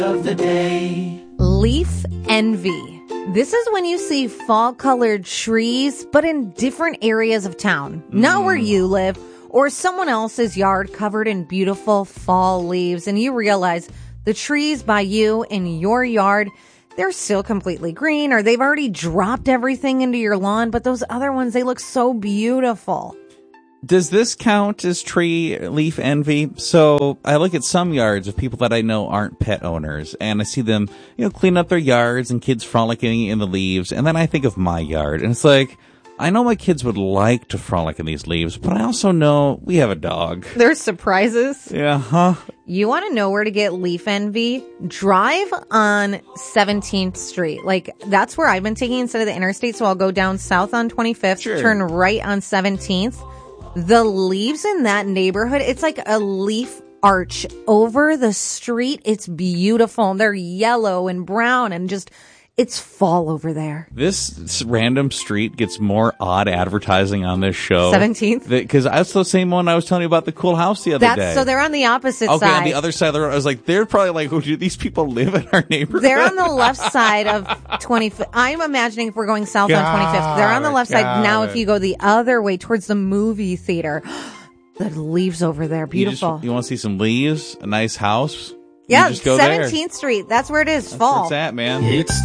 of the day. Leaf envy. This is when you see fall-colored trees, but in different areas of town. Not where you live, or someone else's yard covered in beautiful fall leaves, and you realize the trees by you in your yard, they're still completely green, or they've already dropped everything into your lawn, but those other ones, they look so beautiful. Does this count as tree leaf envy? So I look at some yards of people that I know aren't pet owners, and I see them, clean up their yards and kids frolicking in the leaves. And then I think of my yard, and it's like, I know my kids would like to frolic in these leaves, but I also know we have a dog. There's surprises. Yeah, huh? You want to know where to get leaf envy? Drive on 17th Street. That's where I've been taking instead of the interstate. So I'll go down south on 25th, turn right on 17th. The leaves in that neighborhood, it's like a leaf arch over the street. It's beautiful. They're yellow and brown and it's fall over there. This random street gets more odd advertising on this show. 17th? Because that's the same one I was telling you about the cool house the other day. So they're on the opposite side. Okay, on the other side of the road. I was like, they're probably like, do these people live in our neighborhood? They're on the left side of 25th. I'm imagining if we're going south on 25th. They're on the left side. Now, if you go the other way towards the movie theater, the leaves over there. Beautiful. You want to see some leaves? A nice house? Yeah, just go 17th Street. That's where it is. That's fall. where it's at, man. It's